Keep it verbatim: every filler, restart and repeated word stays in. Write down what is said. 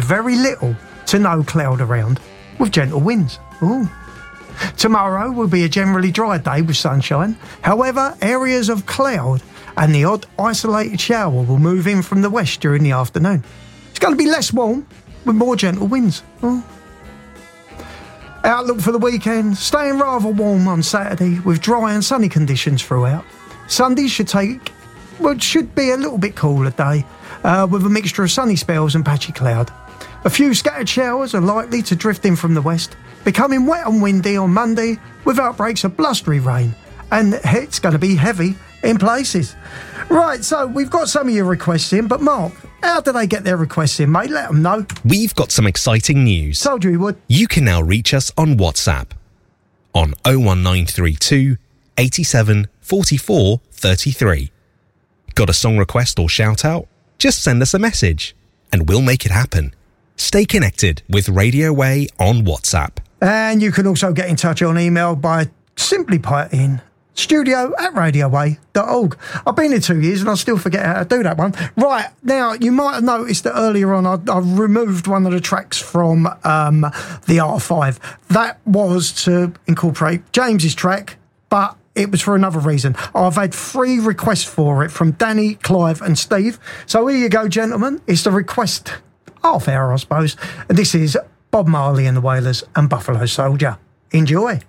very little to no cloud around, with gentle winds. Ooh. Tomorrow will be a generally dry day with sunshine. However, areas of cloud and the odd isolated shower will move in from the west during the afternoon. It's going to be less warm with more gentle winds. Ooh. Outlook for the weekend, staying rather warm on Saturday with dry and sunny conditions throughout. Sunday should take, well, should be a little bit cooler day uh, with a mixture of sunny spells and patchy cloud. A few scattered showers are likely to drift in from the west, becoming wet and windy on Monday with outbreaks of blustery rain, and it's going to be heavy in places. Right, so we've got some of your requests in, but Mark, how do they get their requests in, mate? Let them know. We've got some exciting news. Told you we would. You can now reach us on WhatsApp on oh one nine three two, eighty-seven, forty-four, thirty-three. Got a song request or shout out? Just send us a message and we'll make it happen. Stay connected with Radio Way on WhatsApp. And you can also get in touch on email by simply putting in studio at radio way dot org. I've been here two years and I still forget how to do that one. Right, now, you might have noticed that earlier on I, I removed one of the tracks from um, the R five. That was to incorporate James's track, but it was for another reason. I've had three requests for it from Danny, Clive and Steve. So here you go, gentlemen. It's the request half hour, I suppose. This is Bob Marley and the Wailers and Buffalo Soldier. Enjoy.